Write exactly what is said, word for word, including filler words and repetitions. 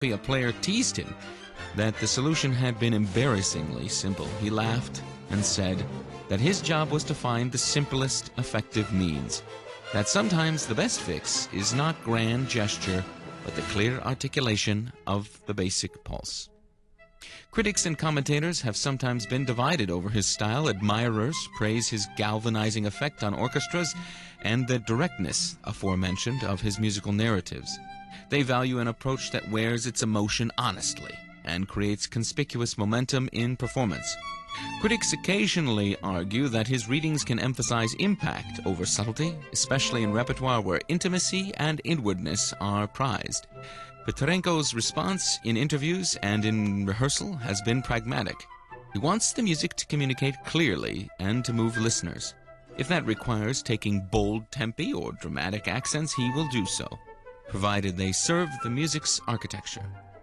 A player teased him that the solution had been embarrassingly simple. He laughed and said that his job was to find the simplest effective means, that sometimes the best fix is not grand gesture, but the clear articulation of the basic pulse. Critics and commentators have sometimes been divided over his style. Admirers praise his galvanizing effect on orchestras and the directness, aforementioned, of his musical narratives. They value an approach that wears its emotion honestly and creates conspicuous momentum in performance. Critics occasionally argue that his readings can emphasize impact over subtlety, especially in repertoire where intimacy and inwardness are prized. Peterenko's response in interviews and in rehearsal has been pragmatic. He wants the music to communicate clearly and to move listeners. If that requires taking bold tempi or dramatic accents, he will do so, provided they serve the music's architecture.